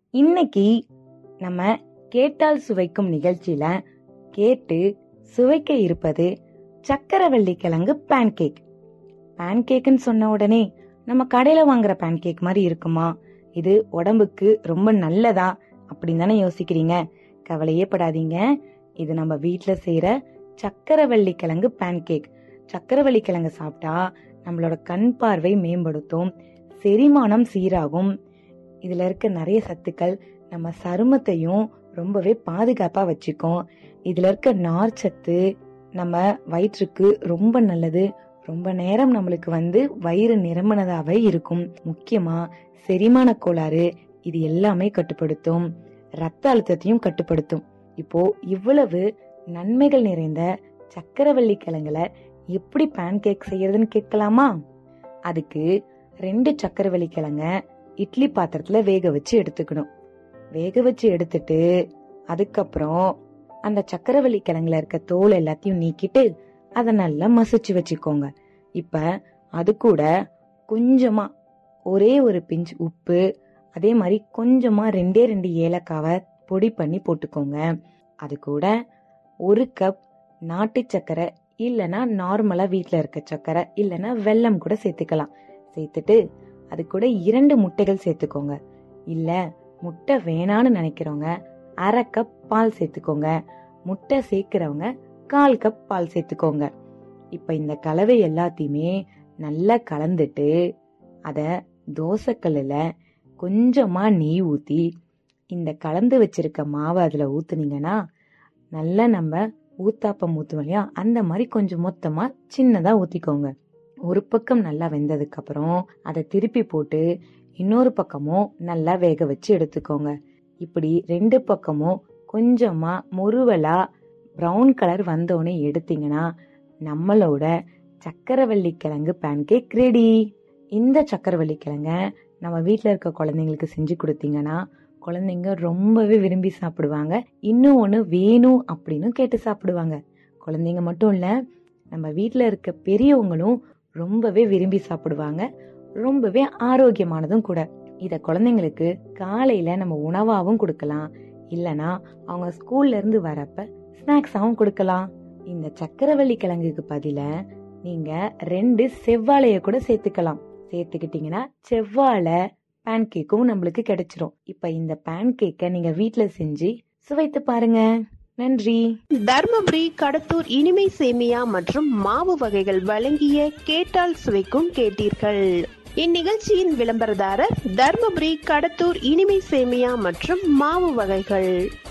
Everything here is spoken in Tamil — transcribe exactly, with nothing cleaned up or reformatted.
இன்னைக்கு நம்ம கேட்டால் சுவைக்கும் நிகழ்ச்சியில கேட்டு சுவைக்க இருப்பது சக்கரவள்ளி கிழங்கு பேன்கேக். பேன்கேக்னு சொன்ன உடனே நம்ம கடையில வாங்குற பேன்கேக் மாதிரி இருக்குமா, இது உடம்புக்கு ரொம்ப நல்லதா அப்படின்னு தானே யோசிக்கிறீங்க? கவலையே படாதீங்க, இது நம்ம வீட்டுல செய்யற சக்கரவள்ளி கிழங்கு பேன்கேக். சக்கரவள்ளி கிழங்கு சாப்பிட்டா நம்மளோட கண் பார்வை மேம்படுத்தும், செரிமானம் சீராகும். இதுல இருக்க நிறைய சத்துக்கள் நம்ம சருமத்தையும் ரொம்பவே பாதுகாப்பா வச்சுக்கும். இதுல இருக்க நார் சத்து நம்ம வயிற்றுக்கு ரொம்ப நல்லது. ரொம்ப நேரம் நம்மளுக்கு வந்து வயிறு நிரம்பினதாவே இருக்கும். முக்கியமா செரிமான கோளாறு இது எல்லாமே கட்டுப்படுத்தும், ரத்த அழுத்தத்தையும் கட்டுப்படுத்தும். இப்போ இவ்வளவு நன்மைகள் நிறைந்த சக்கரவள்ளி கிழங்குல எப்படி பேன்கேக் செய்யறதுன்னு கேட்கலாமா? அதுக்கு ரெண்டு சக்கரவள்ளி கிழங்க இட்லி பாத்திரத்துல வேக வச்சு எடுத்துக்கணும். வேக வச்சு எடுத்துட்டு அதுக்கப்புறம் அந்த சக்கரவள்ளி கிழங்குல இருக்க தோல் எல்லாத்தையும் நீக்கிட்டு அதை நல்லா மசிச்சு வச்சுக்கோங்க. இப்ப அது கூட கொஞ்சமா ஒரே ஒரு பிஞ்ச் உப்பு, அதே மாதிரி கொஞ்சமா ரெண்டே ரெண்டு ஏலக்காவை பொடி பண்ணி போட்டுக்கோங்க. அது கூட ஒரு கப் நாட்டு சக்கரை இல்லைன்னா நார்மலா வீட்டுல இருக்க சக்கரை இல்லைன்னா வெல்லம் கூட சேர்த்துக்கலாம். சேர்த்துட்டு அது கூட இரண்டு முட்டைகள் சேர்த்துக்கோங்க. இல்ல முட்டை வேணான்னு நினைக்கிறவங்க அரை கப் பால் சேர்த்துக்கோங்க. முட்டை சேர்க்கிறவங்க கால் கப் பால் சேர்த்துக்கோங்க. இப்ப இந்த கலவை எல்லாத்தையுமே நல்லா கலந்துட்டு அத தோசைக்கல்லுல கொஞ்சமா நெய் ஊத்தி இந்த கலந்து வச்சிருக்க மாவை அதுல ஊத்துனீங்கன்னா நல்லா நம்ம ஊத்தாப்பம் ஊத்துவோம் இல்லையா, அந்த மாதிரி கொஞ்சம் மொத்தமா சின்னதா ஊத்திக்கோங்க. ஒரு பக்கம் நல்லா வெந்ததுக்கு அப்புறம் அதை திருப்பி போட்டு இன்னொரு பக்கமும் நல்லா வேக வச்சு எடுத்துக்கோங்க. இப்படி ரெண்டு பக்கமும் கொஞ்சமா முறுவலா பிரவுன் கலர் வந்தோடனே எடுத்தீங்கன்னா நம்மளோட சக்கரவள்ளி கிழங்கு பேன்கேக் ரெடி. இந்த சக்கரவள்ளி கிழங்க நம்ம வீட்டுல இருக்க குழந்தைங்களுக்கு செஞ்சு கொடுத்தீங்கன்னா குழந்தைங்க ரொம்பவே விரும்பி சாப்பிடுவாங்க. இன்னும் ஒண்ணு வேணும் அப்படின்னு கேட்டு சாப்பிடுவாங்க. குழந்தைங்க மட்டும் இல்ல, நம்ம வீட்டுல இருக்க பெரியவங்களும் ரொம்பவே விரும்பி சாப்பிடுவாங்க. ரொம்பவே ஆரோக்கியமானதும் கூட. இத குழந்தைங்களுக்கு காலையில நம்ம உணவாவும் கொடுக்கலாம், இல்லனா அவங்க ஸ்கூல்ல இருந்து வரப்ப ஸ்நாக்ஸாவும் கொடுக்கலாம். இந்த சக்கரவள்ளி கிழங்குக்கு பதில நீங்க ரெண்டு செவ்வாழைய கூட சேர்த்துக்கலாம். சேர்த்துக்கிட்டீங்கன்னா செவ்வாழை பேன்கேக்கும் நம்மளுக்கு கிடைச்சிரும். இப்ப இந்த பேன்கேக்க நீங்க வீட்டுல செஞ்சு சுவைத்து பாருங்க. நன்றி. தர்மபுரி, கடத்தூர் இனிமை சேமியா மற்றும் மாவு வகைகள் வழங்கிய கேட்டால் சுவைக்கும் கேட்டீர்கள். இந்நிகழ்ச்சியின் விளம்பரதாரர் தர்மபுரி, கடத்தூர் இனிமை சேமியா மற்றும் மாவு வகைகள்.